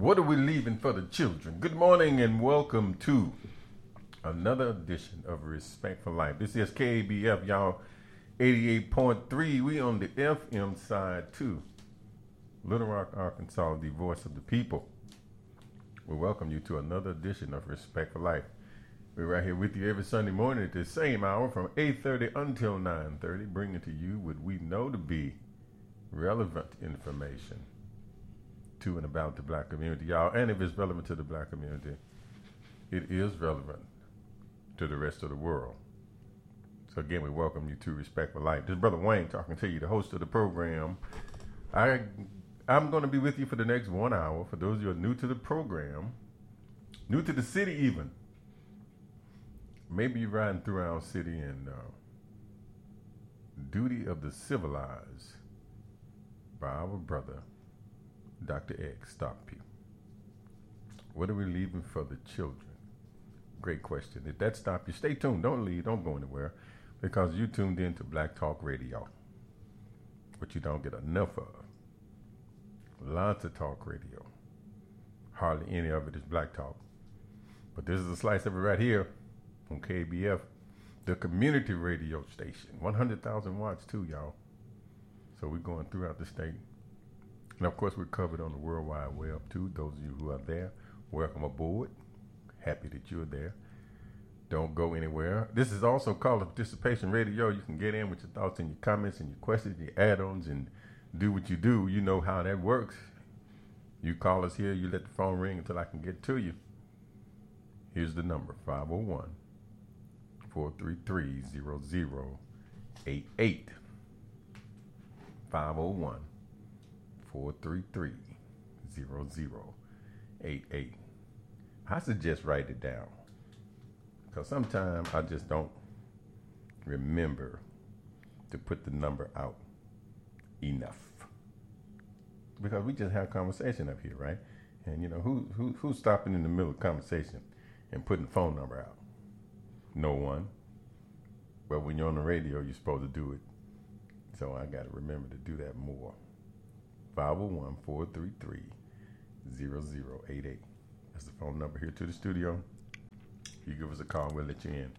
What are we leaving for the children? Good morning and welcome to another edition of Respect for Life. This is KABF, y'all, 88.3. We on the FM side too. Little Rock, Arkansas, the voice of the people. We welcome you to another edition of Respect for Life. We're right here with you every Sunday morning at the same hour from 8:30 until 9:30, bringing to you what we know to be relevant information to and about the black community, y'all. And if it's relevant to the black community, it is relevant to the rest of the world. So again, we welcome you to Respect for Life. This is Brother Wayne talking to you, the host of the program. I'm going to be with you for the next 1 hour. For those of you who are new to the program, new to the city even, maybe you're riding through our city and Duty of the Civilized by our brother, Dr. X, stopped you. What are we leaving for the children? Great question. If that stopped you, stay tuned. Don't leave. Don't go anywhere, because you tuned in to Black Talk Radio, which you don't get enough of. Lots of talk radio. Hardly any of it is black talk. But this is a slice of it right here on KBF, the community radio station. 100,000 watts too, y'all. So we're going throughout the state. And of course, we're covered on the World Wide Web too. Those of you who are there, welcome aboard. Happy that you're there. Don't go anywhere. This is also called a participation radio. You can get in with your thoughts and your comments and your questions, your add-ons, and do what you do. You know how that works. You call us here. You let the phone ring until I can get to you. Here's the number, 501-433-0088. 501-433-0088. I suggest write it down, because sometimes I just don't remember to put the number out enough, because we just have conversation up here, right? And you know, who's stopping in the middle of conversation and putting the phone number out? No one. But when you're on the radio, you're supposed to do it. So I got to remember to do that more. 501-433-0088. That's the phone number here to the studio. You give us a call, we'll let you in.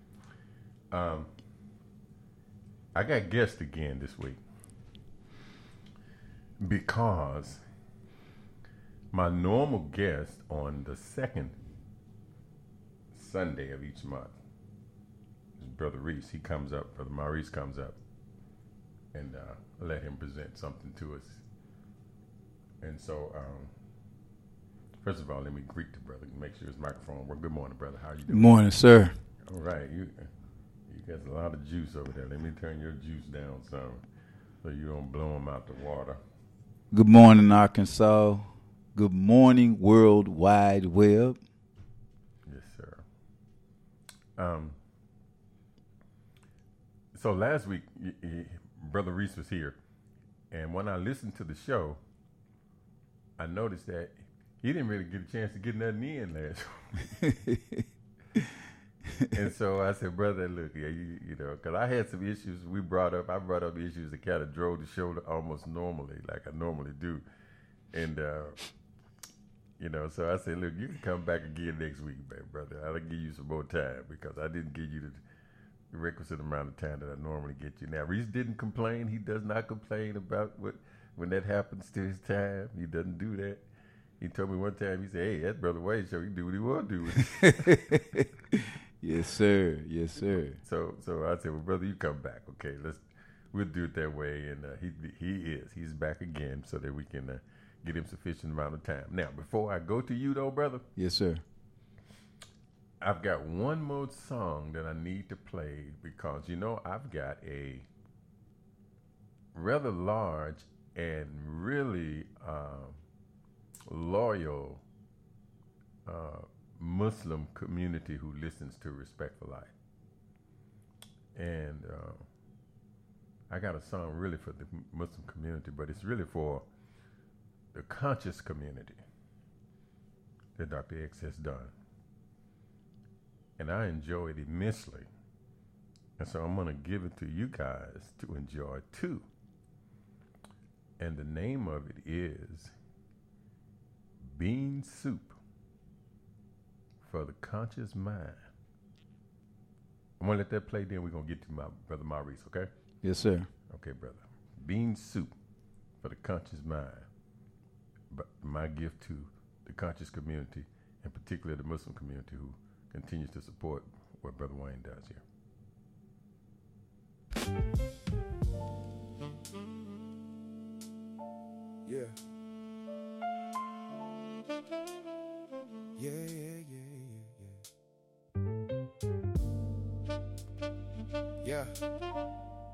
I got guests again this week, because my normal guest on the second Sunday of each month is Brother Reese. He comes up, Brother Maurice comes up, and let him present something to us. And so, first of all, let me greet the brother and make sure his microphone works. Good morning, brother. How you doing? Good morning, sir. All right. You got a lot of juice over there. Let me turn your juice down some so you don't blow them out the water. Good morning, Arkansas. Good morning, World Wide Web. Yes, sir. So last week, Brother Reese was here, and when I listened to the show, I noticed that he didn't really get a chance to get nothing in last week. And so I said, brother, look, yeah, you know, because I had some issues I brought up issues that kind of drove the show almost normally, like I normally do. And, you know, so I said, look, you can come back again next week, brother. I'll give you some more time, because I didn't give you the requisite amount of time that I normally get you. Now, Reese didn't complain. He does not complain about when that happens to his time. He doesn't do that. He told me one time, he said, hey, that's Brother Wade show. He do what he want to do with it. Yes, sir. Yes, sir. So I said, well, brother, you come back. Okay, we'll do it that way. And he's back again, so that we can get him sufficient amount of time. Now, before I go to you though, brother. Yes, sir. I've got one more song that I need to play, because, you know, I've got a rather large and really loyal Muslim community who listens to Respect for Life. And I got a song really for the Muslim community, but it's really for the conscious community that Dr. X has done. And I enjoy it immensely. And so I'm going to give it to you guys to enjoy too. And the name of it is Bean soup for the conscious mind. I'm going to let that play, then we're going to get to my brother Maurice, okay? Yes, sir. Okay, brother. Bean soup for the conscious mind. But my gift to the conscious community, and particularly the Muslim community who continues to support what Brother Wayne does here. Yeah. Yeah, yeah, yeah, yeah, yeah. Yeah.